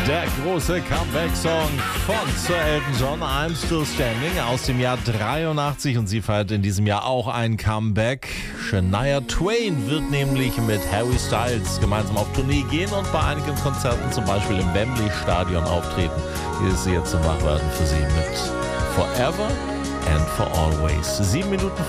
Der große Comeback-Song von Sir Elton John, I'm Still Standing, aus dem Jahr 83, und sie feiert in diesem Jahr auch ein Comeback. Shania Twain wird nämlich mit Harry Styles gemeinsam auf Tournee gehen und bei einigen Konzerten, zum Beispiel im Wembley Stadion, auftreten. Hier ist sie jetzt zum Wachwerden für Sie mit Forever and for Always. 7 Minuten